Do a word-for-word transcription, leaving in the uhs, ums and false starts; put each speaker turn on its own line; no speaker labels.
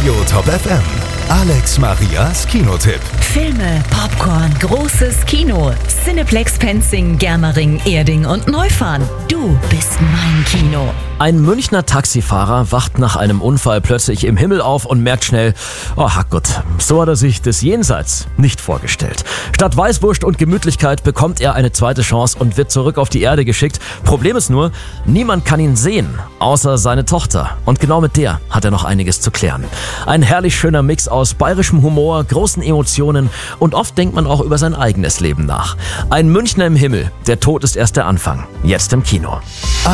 Radio Top F M. Alex Marias Kinotipp.
Filme, Popcorn, großes Kino. Cineplex Penzing, Germering, Erding und Neufahren. Du bist mein Kino.
Ein Münchner Taxifahrer wacht nach einem Unfall plötzlich im Himmel auf und merkt schnell, oh Gott, so hat er sich das Jenseits nicht vorgestellt. Statt Weißwurst und Gemütlichkeit bekommt er eine zweite Chance und wird zurück auf die Erde geschickt. Problem ist nur, niemand kann ihn sehen, außer seine Tochter. Und genau mit der hat er noch einiges zu klären. Ein herrlich schöner Mix aus bayerischem Humor, großen Emotionen und oft denkt man auch über sein eigenes Leben nach. Ein Münchner im Himmel, der Tod ist erst der Anfang. Jetzt im Kino.